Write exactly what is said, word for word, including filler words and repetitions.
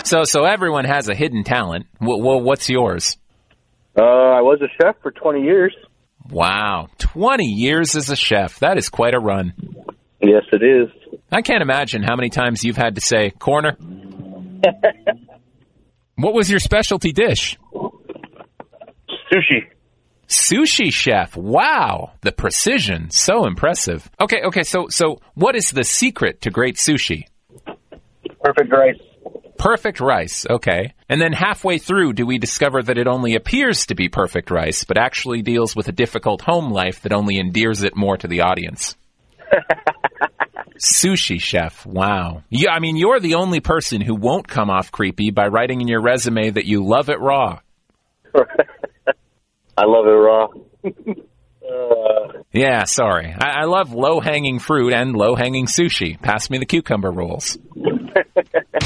So, so everyone has a hidden talent. Well, what's yours? Uh, I was a chef for twenty years. Wow. twenty years as a chef. That is quite a run. Yes, it is. I can't imagine how many times you've had to say, corner. What was your specialty dish? Sushi. Sushi chef. Wow. The precision. So impressive. Okay, okay, so so what is the secret to great sushi? Perfect rice. Perfect rice, okay. And then halfway through, do we discover that it only appears to be perfect rice, but actually deals with a difficult home life that only endears it more to the audience? Sushi chef, wow. Yeah, I mean, you're the only person who won't come off creepy by writing in your resume that you love it raw. I love it raw. uh... Yeah, sorry. I, I love low-hanging fruit and low-hanging sushi. Pass me the cucumber rolls.